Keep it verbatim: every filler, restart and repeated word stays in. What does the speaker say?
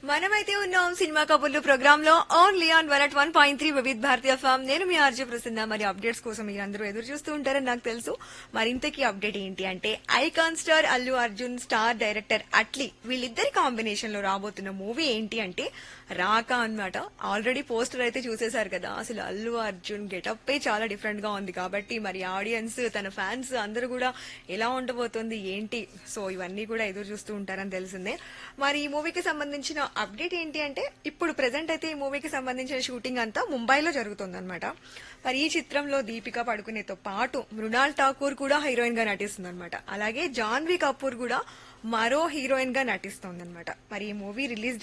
మనమైతే ఉన్నాం సినిమా కబుర్లు ప్రోగ్రామ్ లో only on one at one point three వివిధ భారతీయ ఫామ్. నేను మీ ఆర్జే ప్రసన్న. మరి అప్డేట్స్ కోసం మీరందరూ ఎదురు చూస్తూ ఉంటారని నాకు తెలుసు. మరింతకీ అప్డేట్ ఏంటి అంటే icon star Allu Arjun, star director Atlee వీళ్ళిద్దరి కాంబినేషన్ లో రాబోతున్న మూవీ ఏంటి అంటే రాకా అన్నమాట. ఆల్రెడీ పోస్టర్ అయితే చూసేశారు కదా. అసలు అల్లు అర్జున్ గెటప్ చాలా డిఫరెంట్ గా ఉంది కాబట్టి మరి ఆడియన్స్, తన ఫ్యాన్స్ అందరూ కూడా ఎలా ఉండబోతుంది ఏంటి, సో ఇవన్నీ కూడా ఎదురు చూస్తూ ఉంటారని తెలిసిందే. మరి ఈ మూవీకి సంబంధించిన అప్డేట్ ఏంటి అంటే ఇప్పుడు ప్రెసెంట్ అయితే ఈ మూవీకి సంబంధించిన షూటింగ్ అంతా ముంబైలో జరుగుతుంది అనమాట. మరి ఈ చిత్రంలో దీపికా పడుకునేతో పాటు మృణాల్ ఠాకూర్ కూడా హీరోయిన్ గా నటిస్తుంది అనమాట. అలాగే జాన్వీ కపూర్ కూడా మరో హీరోయిన్ గా నటిస్తోంది అనమాట. మరి ఈ మూవీ రిలీజ్